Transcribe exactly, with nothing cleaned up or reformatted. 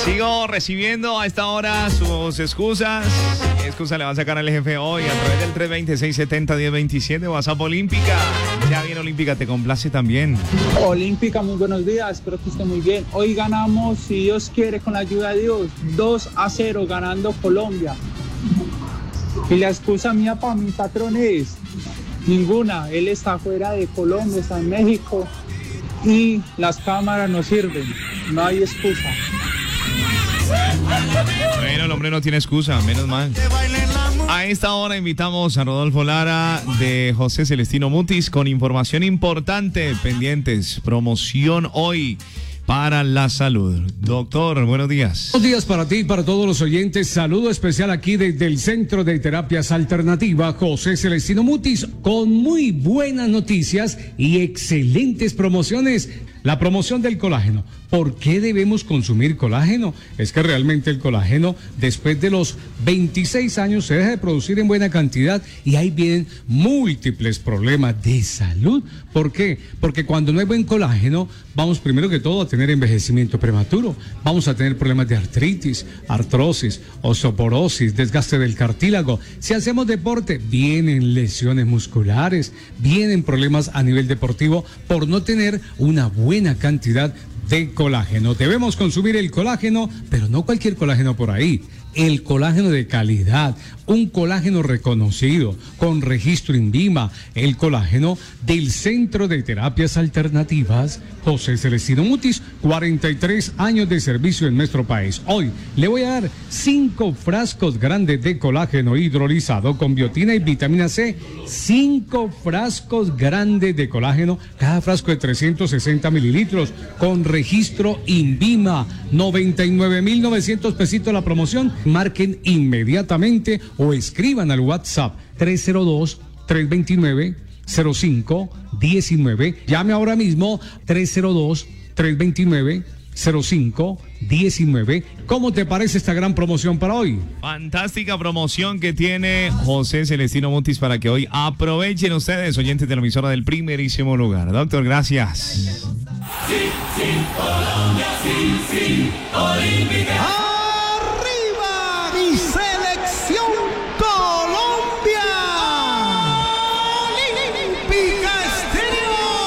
Sigo recibiendo a esta hora sus excusas. ¿Qué excusa le va a sacar al jefe hoy? A través del tres dos seis, seis cero cero, uno cero dos siete, WhatsApp Olímpica. Ya viene Olímpica, te complace también. Olímpica, muy buenos días, espero que esté muy bien. Hoy ganamos, si Dios quiere, con la ayuda de Dios, dos a cero ganando Colombia. Y la excusa mía para mi patrón es ninguna. Él está fuera de Colombia, está en México y las cámaras no sirven. No hay excusa. Bueno, el hombre no tiene excusa, menos mal. A esta hora invitamos a Rodolfo Lara de José Celestino Mutis con información importante, pendientes, promoción hoy para la salud. Doctor, buenos días. Buenos días para ti y para todos los oyentes. Saludo especial aquí desde el Centro de Terapias Alternativas José Celestino Mutis con muy buenas noticias y excelentes promociones. La promoción del colágeno. ¿Por qué debemos consumir colágeno? Es que realmente el colágeno después de los veintiséis años se deja de producir en buena cantidad y ahí vienen múltiples problemas de salud. ¿Por qué? Porque cuando no hay buen colágeno, vamos primero que todo a tener envejecimiento prematuro, vamos a tener problemas de artritis, artrosis, osteoporosis, desgaste del cartílago. Si hacemos deporte, vienen lesiones musculares, vienen problemas a nivel deportivo por no tener una buena cantidad de colágeno. Debemos consumir el colágeno, pero no cualquier colágeno por ahí. El colágeno de calidad, un colágeno reconocido, con registro INVIMA, el colágeno del Centro de Terapias Alternativas José Celestino Mutis, cuarenta y tres años de servicio en nuestro país. Hoy le voy a dar cinco frascos grandes de colágeno hidrolizado con biotina y vitamina C, cinco frascos grandes de colágeno, cada frasco de trescientos sesenta mililitros, con registro INVIMA, noventa y nueve mil novecientos pesitos la promoción. Marquen inmediatamente o escriban al WhatsApp tres cero dos, tres dos nueve, cero cinco uno nueve. Llame ahora mismo tres cero dos, tres dos nueve, cero cinco uno nueve. ¿Cómo te parece esta gran promoción para hoy? Fantástica promoción que tiene José Celestino Mutis para que hoy aprovechen ustedes, oyentes de la emisora del primerísimo lugar. Doctor, gracias. Sí, sí, Colombia, sí, sí, Olímpica.